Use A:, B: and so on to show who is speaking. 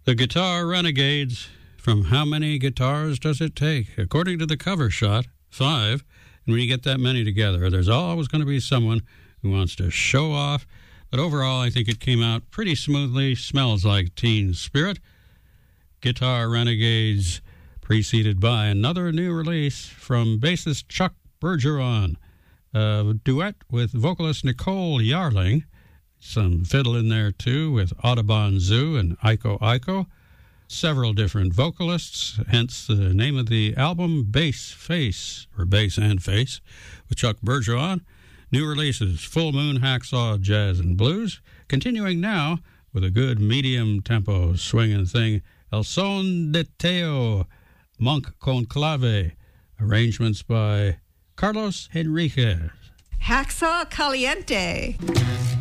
A: The Guitar Renegades, from How Many Guitars Does It Take? According to the cover shot, 5. And when you get that many together, there's always going to be someone who wants to show off. But overall, I think it came out pretty smoothly. Smells like Teen Spirit. Guitar Renegades, preceded by another new release from bassist Chuck Bergeron. A duet with vocalist Nicole Yarling. Some fiddle in there, too, with Audubon Zoo and Aiko Aiko. Several different vocalists, hence the name of the album, Bass Face, or Bass and Face, with Chuck Bergeron. New releases, Full Moon, Hacksaw, Jazz and Blues. Continuing now with a good medium-tempo swinging thing, El Son de Teo, Monk Conclave. Arrangements by Carlos Henriquez.
B: Hacksaw Caliente.